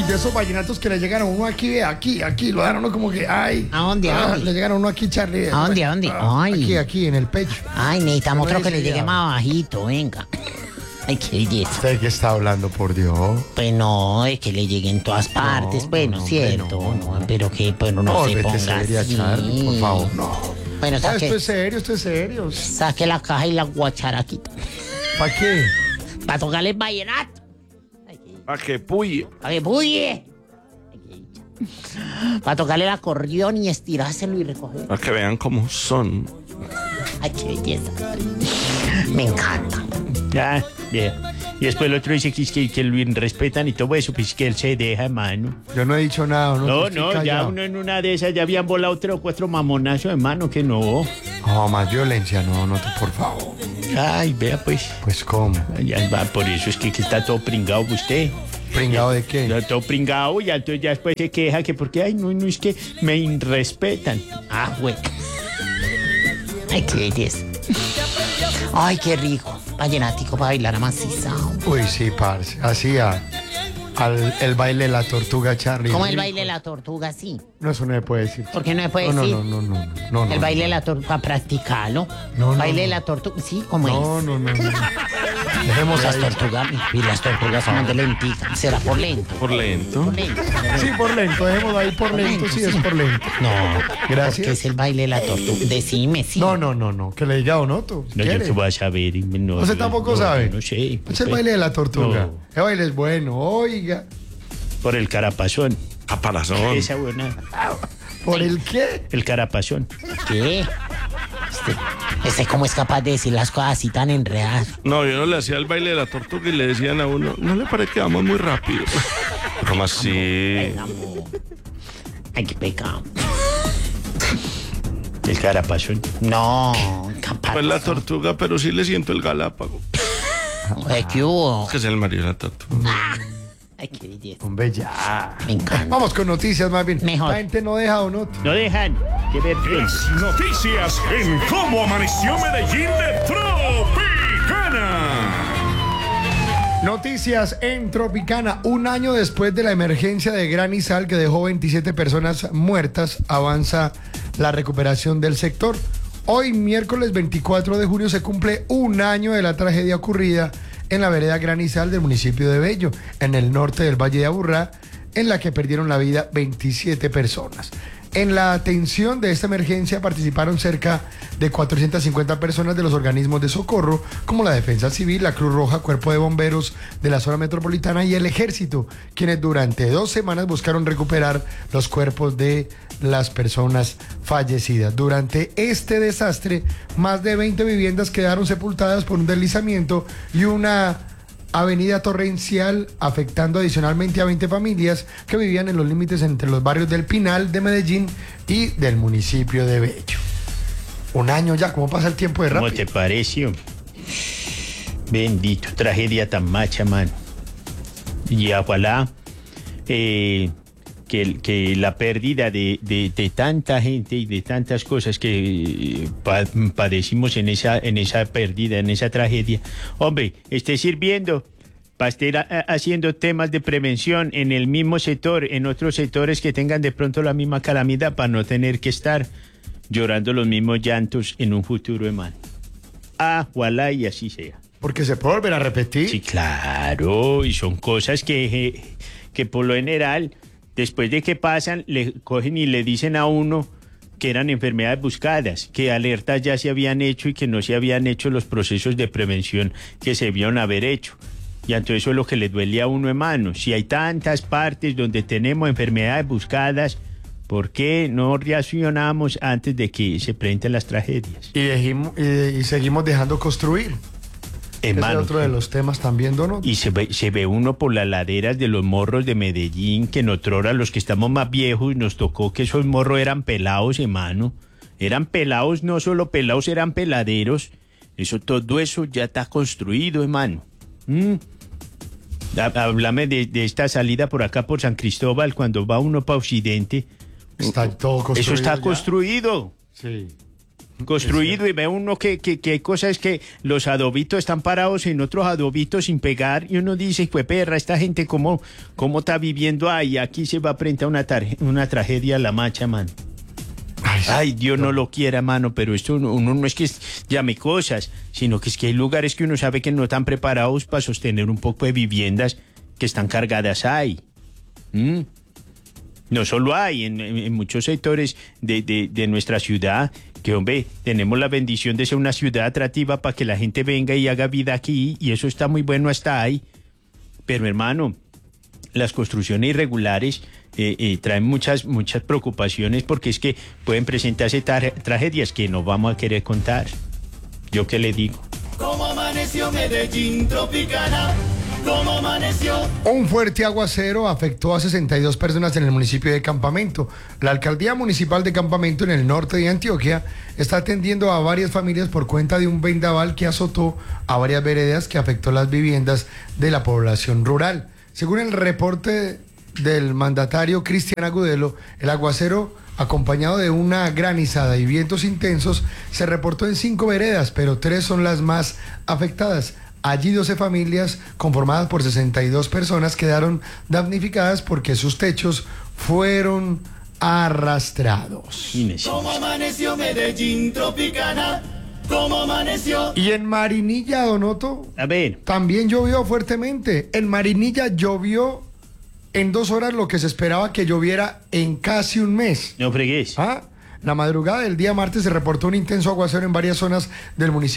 de esos vallenatos que le llegan a uno aquí, lo dan a uno como que, ay. ¿A dónde? Le llegan a uno aquí, Charlie. ¿A dónde? Ay. Aquí, en el pecho. Ay, necesitamos otro que le llegue ya. más bajito, venga. Ay, qué belleza. ¿Usted qué está hablando, por Dios? Pues no, es que le llegue en todas partes. Bueno, cierto. no. Pero que, pero no se vete ponga seria, así. Charlie, por favor, no. Bueno, Esto saque, es serio. saque la caja y la guacharaquita. ¿Para qué? Para tocarle el vallenato. A que puye. Para que puye. Para tocarle el acordeón y estirárselo y recoger. A que vean cómo son. Ay, qué belleza. Me encanta. Ya, bien. Y después el otro dice que lo respetan y todo eso, pues que él se deja, mano. Yo no he dicho nada, ¿no? No, Estoy ya callado. uno en una de esas ya habían volado 3 o 4 mamonazos, hermano, que no. No, más violencia, no, por favor. Ay, vea pues. Pues, ¿cómo? Ya va, por eso es que está todo pringado usted. ¿Pringado de qué? Ya todo pringado y entonces ya después se queja que porque, ay, no es que me irrespetan. Ah, güey. Ay, qué belleza. Ay, qué rico. Vallenático para bailar amacizado. Uy, sí, parce. Hacía el baile de la tortuga, Charlie. ¿Cómo el baile de la tortuga, sí? No, eso no se puede decir. ¿Por qué no se puede No, decir? No. El baile de la tortuga, para practicarlo. No, Baile de la tortuga, sí, ¿cómo es? No. Dejemos Las ahí. tortugas, y las tortugas son de lentica. ¿Será por lento? Por lento. Por lento. Sí, por lento. Dejémoslo ahí por lento. Sí, es por lento. No. Gracias. Porque es el baile de la tortuga. Decime, sí. No. Que le diga o no, tú. No, yo qué voy a saber. No, ¿Usted tampoco sabe? No sé. Es el baile de la tortuga. No. El baile es bueno, oiga. Por el carapazón. Caparazón. Esa buena. ¿Por el qué? El carapazón. ¿Qué? Este cómo es capaz de decir las cosas así tan enredadas. No, yo no le hacía el baile de la tortuga y le decían a uno, ¿no le parece que vamos muy rápido? ¿Cómo así? Ay, qué pecado. El carapazón. No, capaz. Pues la tortuga, pero sí le siento el galápago. ¿Qué hubo? Que es el marido de la tortuga. Ay, qué belleza. Hombre, ya. Me encanta. Vamos con noticias más bien. Mejor. La gente no deja o no. No dejan. Qué vergüenza. Las noticias en Cómo Amaneció Medellín de Tropicana. Noticias en Tropicana. Un año después de la emergencia de Granizal que dejó 27 personas muertas, avanza la recuperación del sector. Hoy, miércoles 24 de junio, se cumple un año de la tragedia ocurrida en la vereda Granizal del municipio de Bello, en el norte del Valle de Aburrá, en la que perdieron la vida 27 personas. En la atención de esta emergencia participaron cerca de 450 personas de los organismos de socorro, como la Defensa Civil, la Cruz Roja, Cuerpo de Bomberos de la zona metropolitana y el Ejército, quienes durante 2 semanas buscaron recuperar los cuerpos de las personas fallecidas. Durante este desastre, más de 20 viviendas quedaron sepultadas por un deslizamiento y una avenida torrencial, afectando adicionalmente a 20 familias que vivían en los límites entre los barrios del Pinal de Medellín y del municipio de Bello. Un año ya, ¿cómo pasa el tiempo de ¿Cómo rápido? te pareció? Bendito, tragedia tan macha, man. Y ojalá que la pérdida de tanta gente y de tantas cosas que padecimos en esa pérdida, en esa tragedia, hombre, esté sirviendo para estar haciendo temas de prevención en el mismo sector, en otros sectores que tengan de pronto la misma calamidad, para no tener que estar llorando los mismos llantos en un futuro, hermano. Ojalá y así sea. Porque se puede volver a repetir. Sí, claro, y son cosas que por lo general, después de que pasan, le cogen y le dicen a uno que eran enfermedades buscadas, que alertas ya se habían hecho y que no se habían hecho los procesos de prevención que se debieron haber hecho. Y entonces eso es lo que le duele a uno, hermano. Si hay tantas partes donde tenemos enfermedades buscadas, ¿por qué no reaccionamos antes de que se presenten las tragedias? Y seguimos dejando construir. Hermano, Ese es otro de los temas también, Dono. y se ve uno por las laderas de los morros de Medellín, que nosotros, los que estamos más viejos, nos tocó que esos morros eran pelados, hermano. Eran pelados, no solo pelados, eran peladeros. Todo eso ya está construido, hermano. Háblame de esta salida por acá, por San Cristóbal, cuando va uno para Occidente. Está todo construido. Eso está ya. construido. Sí. construido y ve uno que hay cosas que los adobitos están parados en otros adobitos sin pegar y uno dice, pues perra, esta gente cómo está viviendo ahí, aquí se va a frente a una tragedia a la macha, mano. Ay, Dios no lo quiera, mano, pero esto uno no es que llame cosas, sino que es que hay lugares que uno sabe que no están preparados para sostener un poco de viviendas que están cargadas ahí. No solo hay, en muchos sectores de nuestra ciudad, que hombre, tenemos la bendición de ser una ciudad atractiva para que la gente venga y haga vida aquí, y eso está muy bueno hasta ahí. Pero hermano, las construcciones irregulares traen muchas preocupaciones porque es que pueden presentarse tragedias que no vamos a querer contar. ¿Yo qué le digo? ¿Cómo amaneció Medellín Tropicana? ¿Cómo amaneció? Un fuerte aguacero afectó a 62 personas en el municipio de Campamento. La alcaldía municipal de Campamento, en el norte de Antioquia, está atendiendo a varias familias por cuenta de un vendaval que azotó a varias veredas que afectó las viviendas de la población rural. Según el reporte del mandatario Cristian Agudelo, el aguacero, acompañado de una granizada y vientos intensos, se reportó en 5 veredas, pero 3 son las más afectadas. Allí 12 familias conformadas por 62 personas quedaron damnificadas porque sus techos fueron arrastrados. ¿Cómo amaneció Medellín Tropicana? ¿Cómo amaneció? Y en Marinilla, Don Otto, A ver, también llovió fuertemente. En Marinilla llovió en 2 horas lo que se esperaba que lloviera en casi un mes. no fregues. La madrugada del día martes se reportó un intenso aguacero en varias zonas del municipio.